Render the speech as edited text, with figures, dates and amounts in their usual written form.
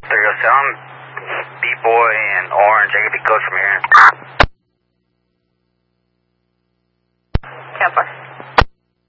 There you go, sound B-Boy and Orange. I could be code from here. Campfire.